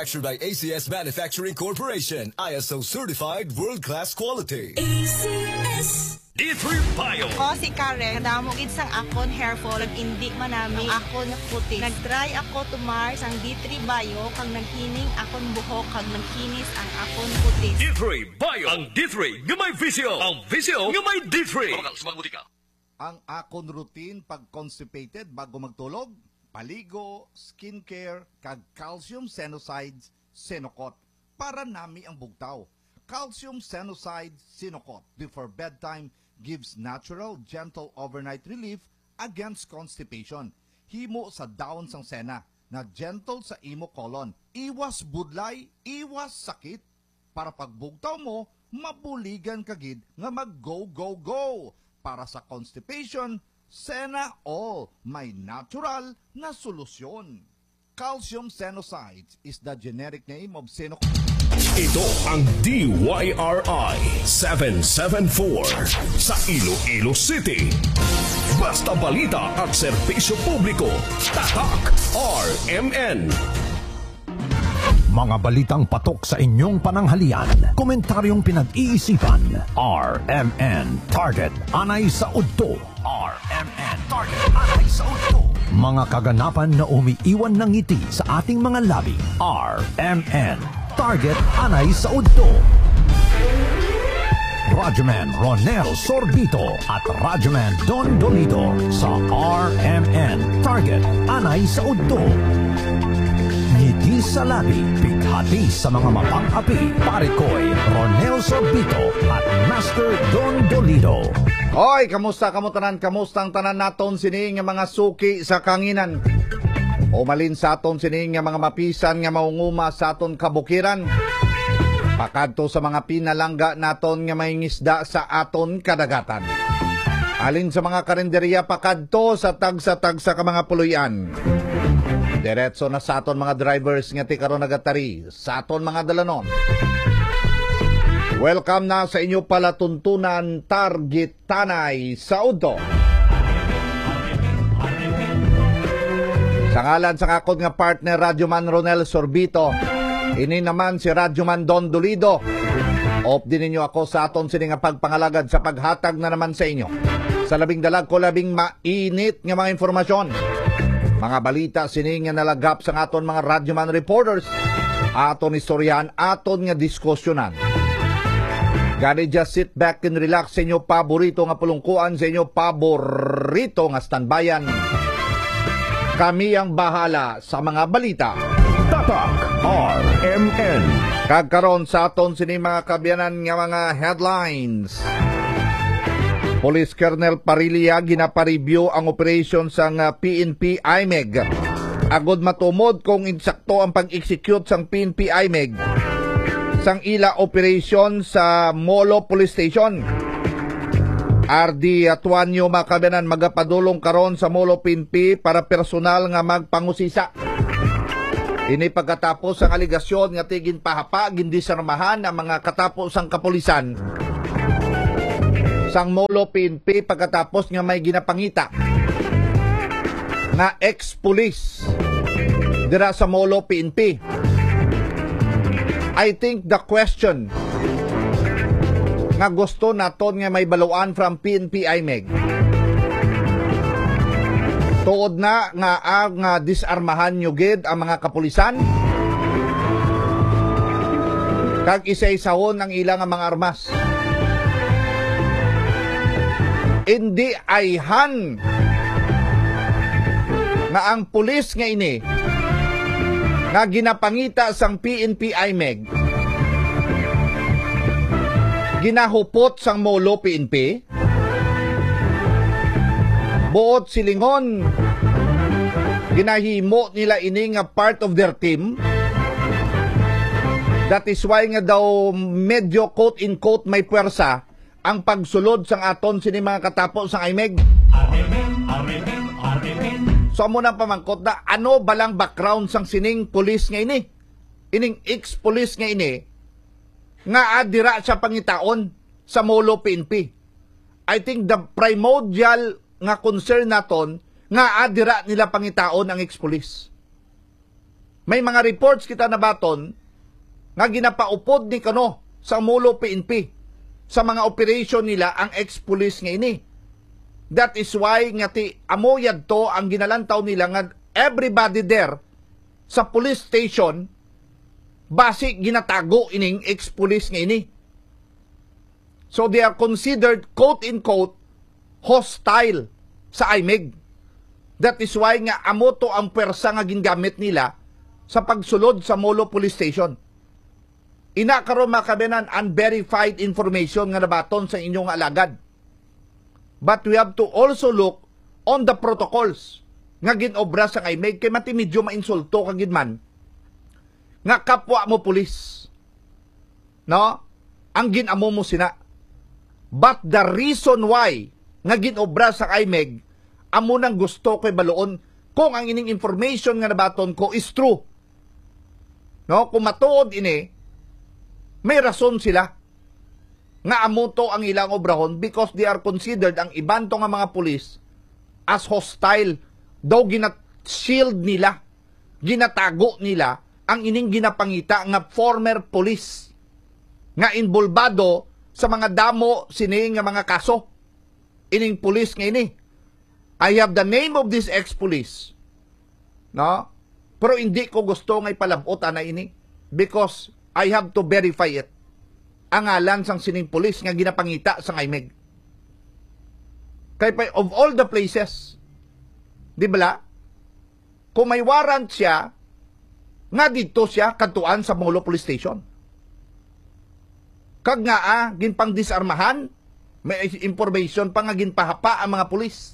Manufactured by ACS Manufacturing Corporation, ISO certified world-class quality. ACS D3 Bio. Ako si Karen, nadamog sang akon hair fall, nag-indi manami akon puti. Nag-try ako tumar sang D3 Bio, kag naghining akon buhok, kag nagkinis ang akon puti. D3 Bio. Ang D3 nga may visyo. Ang visyo nga may D3. Ang akon routine pag constipated bago magtulog, paligo, skincare, kag calcium senosides, Senokot. Para nami ang bugtaw. Calcium senosides, Senokot. Before bedtime, gives natural, gentle overnight relief against constipation. Himo sa daon sang sena na gentle sa imo colon. Iwas budlay, iwas sakit. Para pagbugtaw mo, mabuligan kagid nga mag-go, go, go. Para sa constipation, Sena All, may natural na solusyon. Calcium senosides is the generic name of Senokot. Ito ang DYRI 774 sa Iloilo City. Basta balita at serbisyo publiko. Tatak RMN. Mga balitang patok sa inyong pananghalian. Komentaryong pinag-iisipan. RMN Target Anay sa Udto. RMN Target Anay sa Udto. Mga kaganapan na umiiwan ng ngiti sa ating mga labi. RMN Target Anay sa Udto. Radyoman Ronel Sorbito at Radyoman Don Dolito sa RMN Target Anay sa Udto. Ngiti sa labi, pighati sa mga mapang-api, Parikoy, Ronel Sorbito at Master Don Dolito. Hoy, kamusta kamutanan? Kamusta ang tanan naton sining nga mga suki sa kanginan? O malin sa aton sining nga mga mapisan nga maunguma sa aton kabukiran? Pakadto sa mga pinalangga naton nga may ngisda sa aton kadagatan. Alin sa mga karinderya pakadto sa tagsa-tagsa ka mga puluyan. Diretso na sa aton mga drivers nga ti karon nagatari sa aton mga dalanon. Welcome na sa inyo palatuntunan Target Tanay sa Udto. Sa ngalan sa akon nga partner Radyoman Ronel Sorbito, ini naman si Radyoman Don Dolido. Off din ninyo ako sa aton sining nga pagpangalagad sa paghatag na naman sa inyo sa labing dalag ko labing mainit nga mga informasyon. Mga balita sining nga nalagap sa aton mga Radyoman reporters, aton istoryahan, aton nga diskusyonan. Gani just sit back and relax sa inyo paborito nga pulungkuan, sa inyo paborito nga standbayan. Kami ang bahala sa mga balita. Tatak RMN. Kagkaroon sa aton sining mga kabyanan nga mga headlines. Police Colonel Parilla ginapareview ang operation sang PNP IMEG. Agod matumod kung insakto ang pag-execute sang PNP IMEG sang ila operation sa Molo Police Station. RD Atuanyo makabenan magapadulong karon sa Molo PNP para personal nga magpangusisa. Ini pagkatapos ang aligasyon nga tigin pahapa gindisarmahan ang mga katapos ang kapulisan sang Molo PNP pagkatapos nga may ginapangita nga ex-police dira sa Molo PNP. I think the question nga gusto naton nga may baluan from PNP IMEG tuod na nga ang disarmahan nyo gid ang mga kapulisan kag isa-isahon ang ilang mga armas. Hindi ayhan nga ang pulis nga ini nga ginapangita sang PNP IMEG ginahupot sang Molo PNP buot silingon ginahimo nila ini nga part of their team. That is why nga daw medyo quote in quote may puwersa ang pagsulod sang aton sini mga katapos sang IMEG. So amo nang pamangkot na ano balang background sang sining police nga ini? Ining ex-police nga ini nga adira sa pangitaon sa Molo PNP. I think the primordial nga concern naton nga adira nila pangitaon ang ex-police. May mga reports kita na baton nga ginapaupod ni kano sa Mulo PNP sa mga operation nila ang ex-police nga ini. That is why nga ti amoyad to ang ginalantaw nila nga everybody there sa police station basi ginatago ining ex-police nga ini. So they are considered quote-in-quote hostile sa IMEG. That is why nga amo to ang pwersa nga gingamit nila sa pagsulod sa Molo Police Station. Ina karon makabenan unverified information nga nabaton sa inyong alagad. But we have to also look on the protocols nga ginobra sa IMEG kay mati medyo mainsulto kagid man nga kapwa mo pulis. No? Ang ginamo mo sina. But the reason why nga ginobra sa IMEG amo nang gusto ko'y baluon kung ang ining information nga nabaton ko is true. No? Kung matuod ini, may rason sila nga amuto ang ilang obrahon because they are considered ang ibanto nga mga pulis as hostile. Daw ginat-shield nila, ginatago nila ang ining ginapangita nga former police nga involvado sa mga damo sini nga mga kaso. Ining police nga ini. I have the name of this ex-police. No? Pero hindi ko gusto nga ipalabot na ini because I have to verify it. Ang ngalan sang sining pulis nga ginapangita sa IMEG. Kaya pa, of all the places, di ba? Kung may warrant siya, nga dito siya kantuan sa Molo Police Station. Kag nga ginpang disarmahan, may information pa nga ginpahapa ang mga pulis.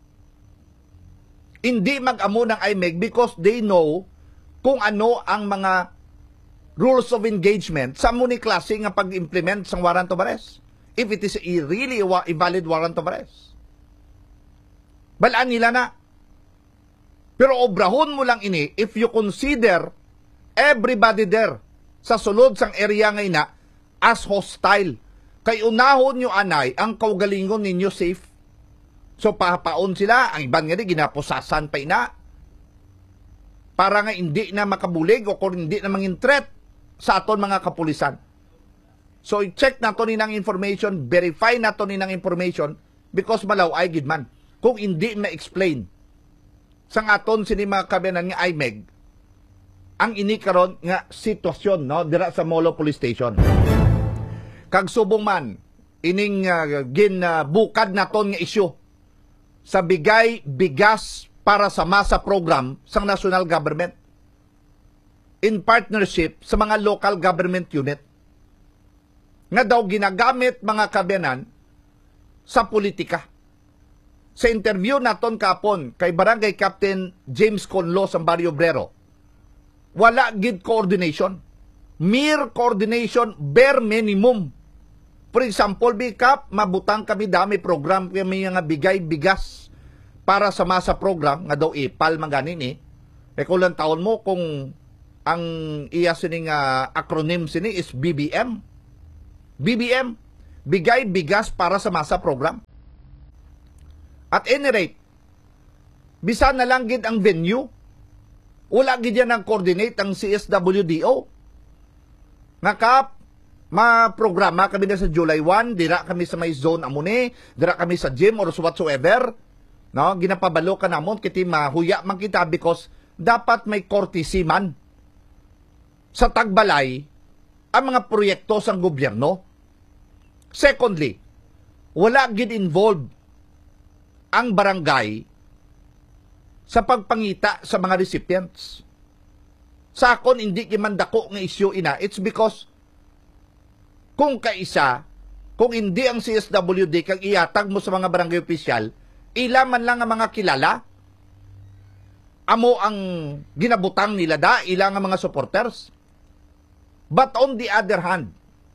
Hindi mag-amo ng IMEG because they know kung ano ang mga rules of engagement sa muni klase nga pag-implement sang warrant of arrest. If it is really a valid warrant of arrest. Balaan nila na. Pero obrahon mo lang ini if you consider everybody there sa sulod sang area ngay na as hostile. Kay unahon nyo anay ang kaugalingon ninyo safe. So pahapaon sila, ang iban nga di ginapusasan pa ina. Para nga hindi na makabulig o kung hindi na mangin threat sa aton mga kapulisan. So i-check nato ninang information, verify nato ninang information because malaw ay gidman. Kung hindi ma-explain sang aton sini mga kabenan nga IMEG ang ini karon nga sitwasyon no dira sa Molo Police Station. Kag subong man ining bukad naton nga isyu sa bigay bigas para sa masa program sang national government in partnership sa mga local government unit nga daw ginagamit mga kabenan sa politika. Sa interview naton kapon kay Barangay Captain James Conlo sa Barrio Obrero, wala gid coordination. Mere coordination, bare minimum. For example, Bicap, mabutang kami dami program kami nga bigay bigas para sa masa program nga daw ipal maganin eh kulang taon mo kung ang iya sining acronym sini is BBM. BBM, bigay bigas para sa masa program. At any rate, bisa na lang gid ang venue. Wala gid yan ang coordinate ang CSWDO. Nga kap, ma-programa kami na sa July 1, dira kami sa may zone amune, dira kami sa gym or whatsoever. No, ginapabalo ka namon kiti mahuya man kita because dapat may courtesy man sa tagbalay ang mga proyekto sang gobyerno. Secondly, wala gid involved ang barangay sa pagpangita sa mga recipients. Sa akon hindi kimandako nga issue ina, it's because kung kaisa, kung hindi ang CSWD kag iyatag mo sa mga barangay opisyal, ilaman lang ang mga kilala, amo ang ginabutang nila da, ilang ang mga supporters. But on the other hand,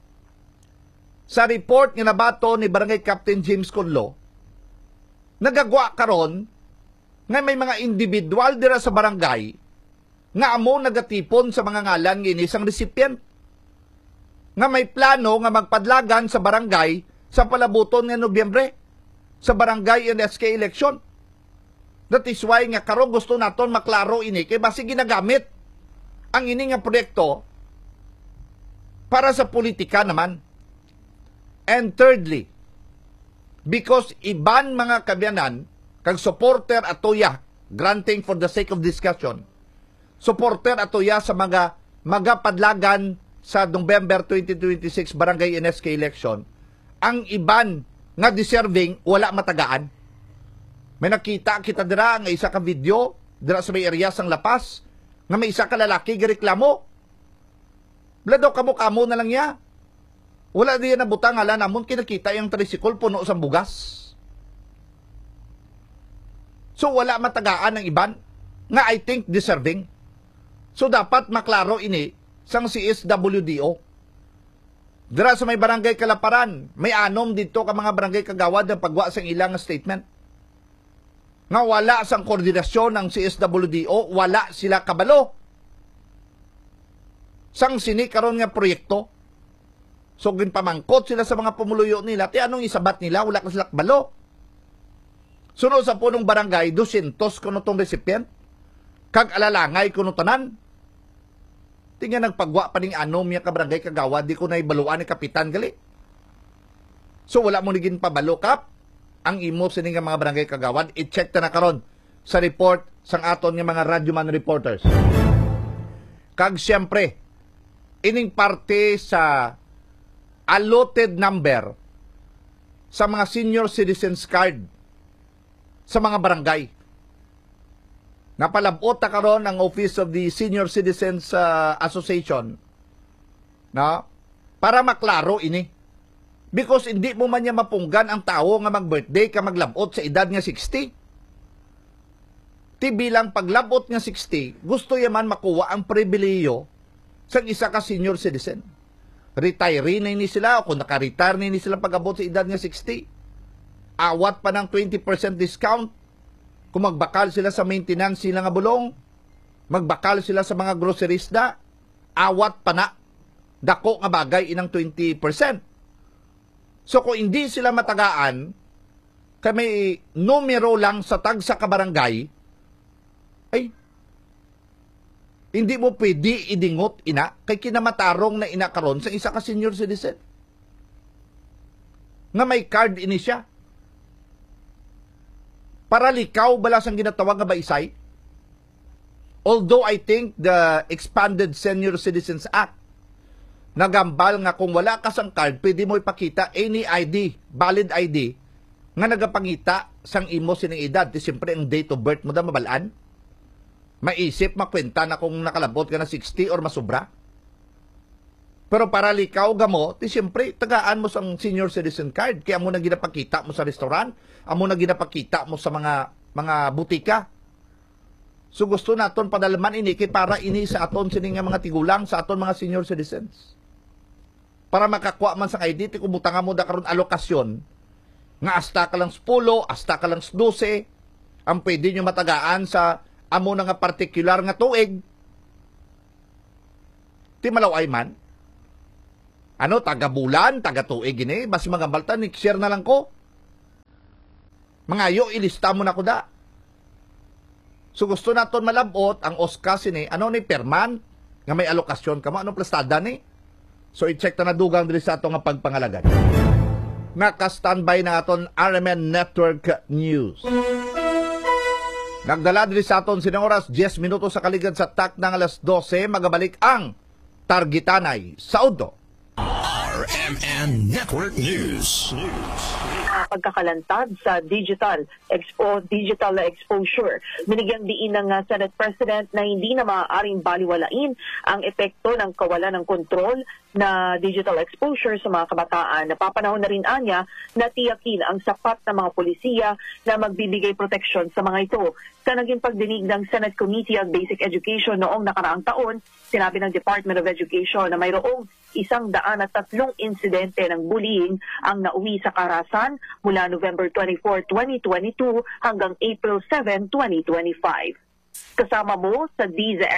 sa report nga nabato ni Barangay Captain James Conlo, nagagwa karon nga may mga individual dira sa barangay nga amo nagatipon sa mga ngalan ng isang recipient nga may plano nga magpadlagan sa barangay sa palabuton nga Nobyembre sa barangay NSK election. That is why nga karon gusto naton maklaro ini kay basi ginagamit ang ini nga proyekto para sa politika naman. And thirdly, because iban mga kabyanan, kag supporter atoya, granting for the sake of discussion, supporter atoya sa mga magapadlagan sa November 2026 Barangay NSK election, ang iban nga deserving wala matagaan. May nakita kita dira nga isa ka video dira sa may area sang Lapas nga may isa ka lalaki gireklamo. Wala daw kamo na lang niya. Wala diyan na butang ala namon kinakita yung tricycle puno sa bugas. So wala matagaan ng iban nga I think deserving. So dapat maklaro ini sang CSWDO. Dira sa may barangay Kalaparan, may anom dito ka mga barangay kagawad ang pagwa sang ilang statement. Nga wala sang koordinasyon ng CSWDO, wala sila kabalo. Sang sini karon nga proyekto. So ginpamangkot sila sa mga pumuluyo nila, ti anong isabat nila, wala ka sila kabalo. Sunod sa punong barangay, 200 kuno tong recipient, kag alalangay kuno tanan. Tingnan nagpagwa pa ning anom ya ka barangay kagawad, di ko na ibaluan ni kapitan gali. So wala mo nigin pabalo kap, ang imo sini nga mga barangay kagawad, i-check ta na karon sa report sang aton nga mga radyoman reporters. Kag siyempre, ining parte sa allotted number sa mga senior citizens card sa mga barangay. Napalabot na karon ang Office of the Senior Citizens Association na para maklaro ini. Because hindi mo man niya mapunggan ang tao nga mag-birthday ka maglabot sa edad nga 60. Ti bilang paglabot nga 60, gusto yaman makuha ang pribileyo sa isa ka senior citizen. Retiree na ini sila o kung naka-retire na ini sila pag-abot sa edad nga 60. Awat pa ng 20% discount kung magbakal sila sa maintenance sila nga bulong, magbakal sila sa mga groceries na, awat pa na. Dako nga bagay inang 20%. So kung hindi sila matagaan, kami numero lang sa tag sa kabarangay, ay hindi mo pwede idingot ina kay kinamatarong na ina karon sa isa ka senior citizen nga may card ini siya para likaw balas ang ginatawag nga baisay. Although I think the expanded Senior Citizens Act nagambal nga kung wala ka sang card pwede mo ipakita any ID, valid ID nga nagapangita sang imo sining edad. Di siyempre ang date of birth mo da mabalaan. Maisip, makwenta na kung nakalabot ka na 60 or masubra. Pero para likaw gamo, di siyempre, tagaan mo sa senior citizen card. Kaya mo na ginapakita mo sa restaurant, amo na ginapakita mo sa mga butika. So gusto naton padalaman ini, kay para ini sa aton sining mga tigulang, sa aton mga senior citizens. Para makakuha man sa ID, ti kumutanga mo da karon alokasyon, nga hasta ka lang 10, hasta ka lang 12, ang pwede nyo matagaan sa amo na nga particular nga tuig. Ti malaway man. Ano, taga-bulan, taga-tuig ini, basi mga baltan, share na lang ko. Mangayo, ilista mo na ko da. So gusto naton malabot, ang OSCA ini, ano ni perman, nga may alokasyon ka mo, anong plastada ni? So i-check na dugang diri sa ato nga pagpangalagan. Naka-standby na aton RMN Network News. Nagdala diri sa aton sinang oras 10 minuto sa kaligid sa tak ng alas 12 magabalik ang Targitanay sa Udo. RMN Network News. Pagkakalantad sa digital exposure. Binigyang diin ng Senate President na hindi na maaaring baliwalain ang epekto ng kawalan ng kontrol na digital exposure sa mga kabataan. Napapanahon na rin anya na tiyakin ang sapat na mga polisiya na magbibigay proteksyon sa mga ito. Sa naging pagdinig ng Senate Committee on Basic Education noong nakaraang taon, sinabi ng Department of Education na mayroong 103 insidente ng bullying ang nauwi sa karahasan mula November 24, 2022 hanggang April 7, 2025. Kasama mo sa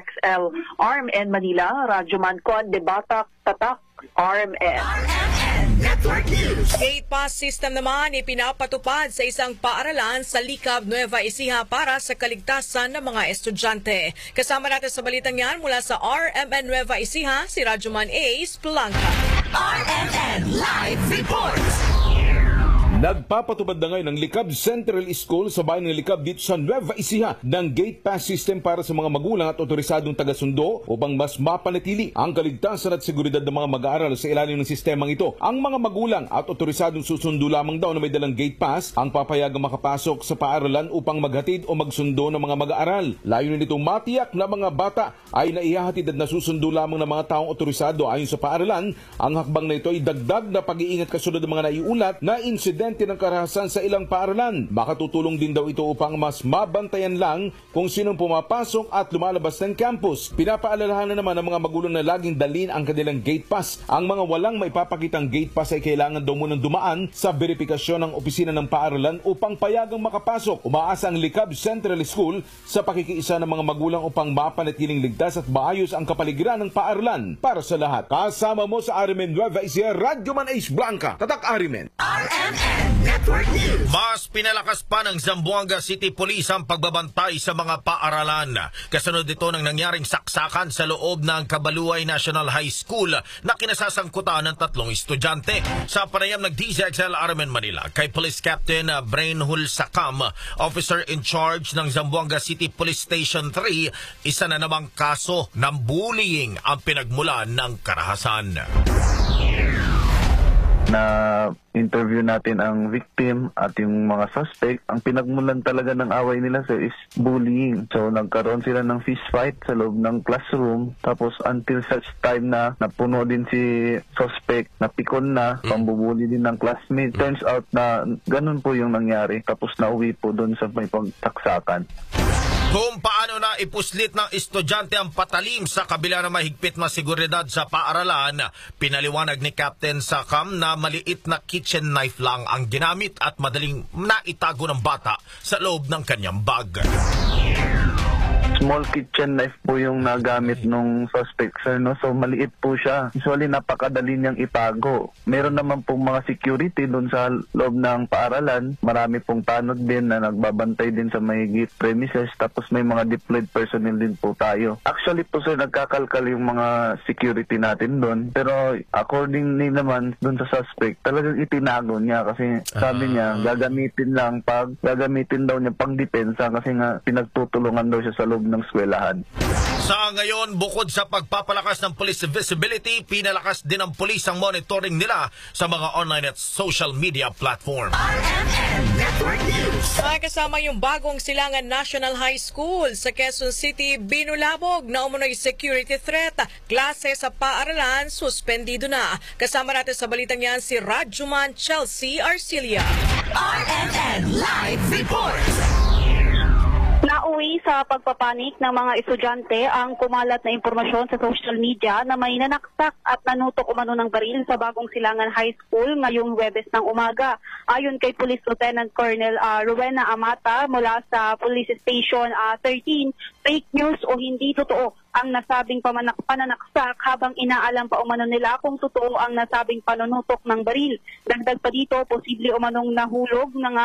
DZXL RMN Manila, Radyoman Con de Batak, Tatak, RMN. Network News. Gate pass system naman ipinapatupad sa isang paaralan sa Licab, Nueva Ecija para sa kaligtasan ng mga estudyante. Kasama natin sa balitang yan mula sa RMN Nueva Ecija, si Radyoman Ace Blanca. RMN Live Reports. Nagpapatupad na ngayon ng Licab Central School sa bayan ng Licab dito sa Nueva Ecija ng gate pass system para sa mga magulang at otorisadong tagasundo upang mas mapanatili ang kaligtasan at seguridad ng mga mag-aaral sa ilalim ng sistemang ito. Ang mga magulang at otorisadong susundo lamang daw na may dalang gate pass ang papayagang makapasok sa paaralan upang maghatid o magsundo ng mga mag-aaral. Layunin nitong matiyak na mga bata ay naihahatid at nasusundo lamang ng mga taong otorisado ayon sa paaralan. Ang hakbang na ito ay dagdag na pag-iingat kasunod ng mga naiulat na insidente ng karahasan sa ilang paaralan. Makatutulong din daw ito upang mas mabantayan lang kung sinong pumapasok at lumalabas ng campus. Pinapaalalahanan naman ng mga magulang na laging dalhin ang kanilang gate pass. Ang mga walang maipapakitang gate pass ay kailangan daw munang dumaan sa verifikasyon ng opisina ng paaralan upang payagang makapasok. Umaasa ang Licab Central School sa pakikiisa ng mga magulang upang mapanatiling ligtas at maayos ang kapaligiran ng paaralan para sa lahat. Kasama mo sa RMN Nueva Ecija, Radyoman Ace Blanca, Tatak RMN. RMN Network News. Mas pinalakas pa ng Zamboanga City Police ang pagbabantay sa mga paaralan. Kasunod ito ng nangyaring saksakan sa loob ng Cabaluay National High School na kinasasangkutan ng 3 estudyante. Sa panayam ng DZXL RMN Manila, kay Police Captain Brainhul Sakam, officer in charge ng Zamboanga City Police Station 3, isa na namang kaso ng bullying ang pinagmulan ng karahasan. Na interview natin ang victim at yung mga suspect, ang pinagmulan talaga ng away nila sir is bullying. So nagkaroon sila ng fist fight sa loob ng classroom, tapos until such time na napuno din si suspect, napikon na, pambubuli din ng classmate. Turns out na ganun po yung nangyari, tapos nauwi po doon sa may pagtaksakan. Kung paano na ipuslit ng estudyante ang patalim sa kabila ng mahigpit na seguridad sa paaralan, pinaliwanag ni Captain Sakam na maliit na kitchen knife lang ang ginamit at madaling naitago ng bata sa loob ng kanyang bag. Small kitchen knife po yung nagamit nung suspect, sir, no? So, maliit po siya. Usually, napakadali niyang itago. Meron naman pong mga security doon sa loob ng paaralan. Marami pong tanod din na nagbabantay din sa may gate premises. Tapos may mga deployed personnel din po tayo. Actually po, sir, nagkakalkal yung mga security natin doon. Pero according naman doon sa suspect, talagang itinago niya kasi sabi niya, gagamitin daw niya pang depensa kasi nga pinagtutulungan daw siya sa loob ng eskwelahan. Sa ngayon, bukod sa pagpapalakas ng police visibility, pinalakas din ng police ang monitoring nila sa mga online at social media platform. Ay, kasama yung bagong Silangan National High School sa Quezon City, binulabog na umunoy security threat. Klase sa paaralan, suspendido na. Kasama natin sa balitang yan si Radyoman Chelsea Arcilia. RMN Live Reports. Nauwi sa pagpapanik ng mga estudyante ang kumalat na impormasyon sa social media na may nanaksak at nanutok umano ng baril sa bagong Silangan High School ngayong Huwebes ng umaga. Ayon kay Police Lieutenant Colonel Rowena Amata mula sa Police Station 13, fake news o hindi totoo ang nasabing pananaksak habang inaalam pa umano nila kung totoo ang nasabing panunutok ng baril. Dagdag pa dito, posible umanong nahulog ng